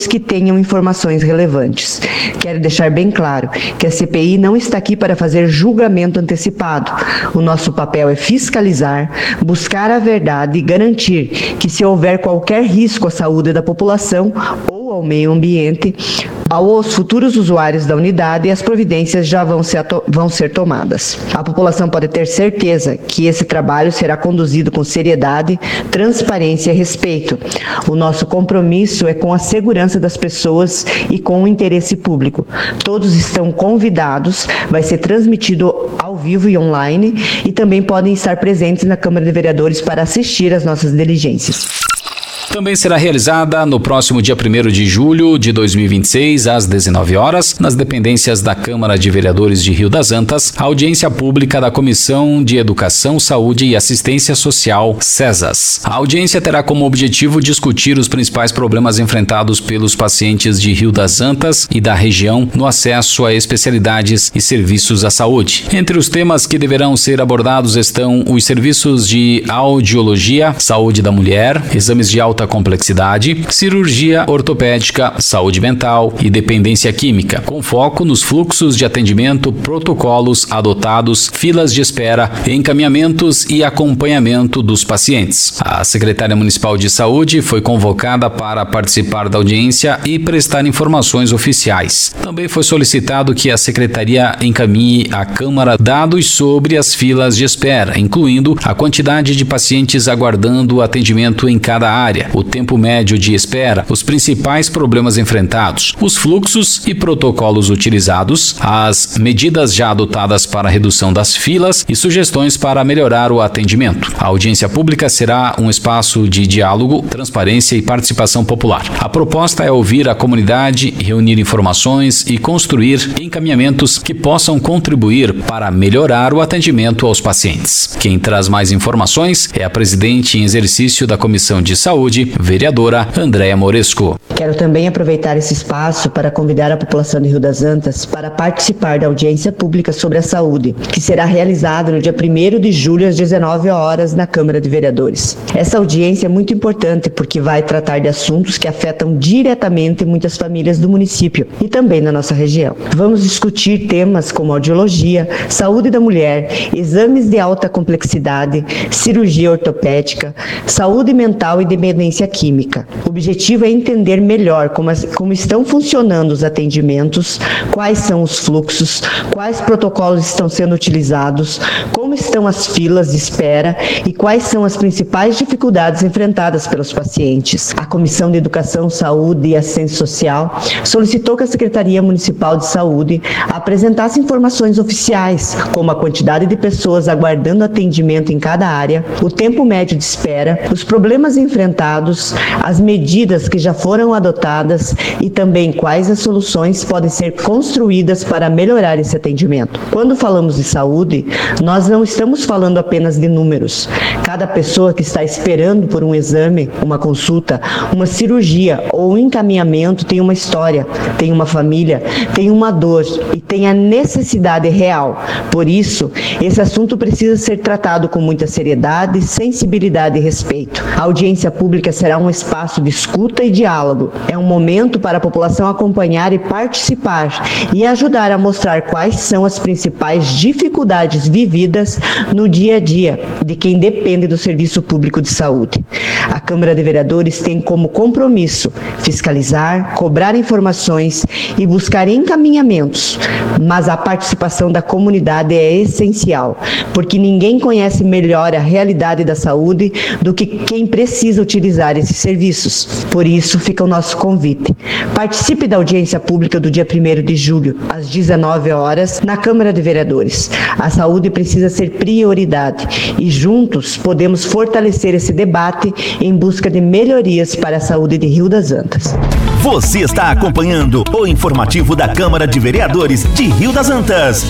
que tenham informações relevantes. Quero deixar bem claro que a CPI não está aqui para fazer julgamento antecipado. O nosso papel é fiscalizar, buscar a verdade e garantir que, se houver qualquer risco à saúde da população ou ao meio ambiente, aos futuros usuários da unidade, as providências já vão ser tomadas. A população pode ter certeza que esse trabalho será conduzido com seriedade, transparência e respeito. O nosso compromisso é com a segurança das pessoas e com o interesse público. Todos estão convidados, vai ser transmitido ao vivo e online, e também podem estar presentes na Câmara de Vereadores para assistir às nossas diligências. Também será realizada no próximo dia 1º de julho de 2026, às 19 horas, nas dependências da Câmara de Vereadores de Rio das Antas, a audiência pública da Comissão de Educação, Saúde e Assistência Social, CESAS. A audiência terá como objetivo discutir os principais problemas enfrentados pelos pacientes de Rio das Antas e da região no acesso a especialidades e serviços à saúde. Entre os temas que deverão ser abordados estão os serviços de audiologia, saúde da mulher, exames de alta complexidade, cirurgia ortopédica, saúde mental e dependência química, com foco nos fluxos de atendimento, protocolos adotados, filas de espera, encaminhamentos e acompanhamento dos pacientes. A secretária municipal de saúde foi convocada para participar da audiência e prestar informações oficiais. Também foi solicitado que a secretaria encaminhe à Câmara dados sobre as filas de espera, incluindo a quantidade de pacientes aguardando atendimento em cada área, o tempo médio de espera, os principais problemas enfrentados, os fluxos e protocolos utilizados, as medidas já adotadas para a redução das filas e sugestões para melhorar o atendimento. A audiência pública será um espaço de diálogo, transparência e participação popular. A proposta é ouvir a comunidade, reunir informações e construir encaminhamentos que possam contribuir para melhorar o atendimento aos pacientes. Quem traz mais informações é a presidente em exercício da Comissão de Saúde, vereadora Andréa Moresco. Quero também aproveitar esse espaço para convidar a população de Rio das Antas para participar da audiência pública sobre a saúde, que será realizada no dia 1º de julho às 19 horas na Câmara de Vereadores. Essa audiência é muito importante porque vai tratar de assuntos que afetam diretamente muitas famílias do município e também da nossa região. Vamos discutir temas como audiologia, saúde da mulher, exames de alta complexidade, cirurgia ortopédica, saúde mental e dependência química. O objetivo é entender melhor como estão funcionando os atendimentos, quais são os fluxos, quais protocolos estão sendo utilizados, como estão as filas de espera e quais são as principais dificuldades enfrentadas pelos pacientes. A Comissão de Educação, Saúde e Assistência Social solicitou que a Secretaria Municipal de Saúde apresentasse informações oficiais, como a quantidade de pessoas aguardando atendimento em cada área, o tempo médio de espera, os problemas enfrentados, as medidas que já foram adotadas e também quais as soluções podem ser construídas para melhorar esse atendimento. Quando falamos de saúde, nós não estamos falando apenas de números. Cada pessoa que está esperando por um exame, uma consulta, uma cirurgia ou um encaminhamento tem uma história, tem uma família, tem uma dor e tem a necessidade real. Por isso, esse assunto precisa ser tratado com muita seriedade, sensibilidade e respeito. A audiência pública será um espaço de escuta e diálogo. É um momento para a população acompanhar e participar e ajudar a mostrar quais são as principais dificuldades vividas no dia a dia de quem depende do serviço público de saúde. A Câmara de Vereadores tem como compromisso fiscalizar, cobrar informações e buscar encaminhamentos, mas a participação da comunidade é essencial, porque ninguém conhece melhor a realidade da saúde do que quem precisa utilizar esses serviços. Por isso, fica o nosso convite. Participe da audiência pública do dia 1º de julho, às 19 horas, na Câmara de Vereadores. A saúde precisa ser prioridade e juntos podemos fortalecer esse debate em busca de melhorias para a saúde de Rio das Antas. Você está acompanhando o informativo da Câmara de Vereadores de Rio das Antas.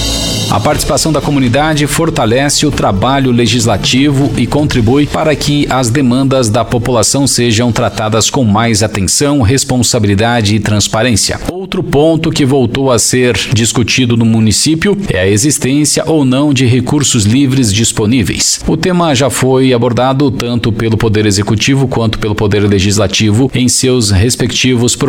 A participação da comunidade fortalece o trabalho legislativo e contribui para que as demandas da população sejam tratadas com mais atenção, responsabilidade e transparência. Outro ponto que voltou a ser discutido no município é a existência ou não de recursos livres disponíveis. O tema já foi abordado tanto pelo Poder Executivo quanto pelo Poder Legislativo em seus respectivos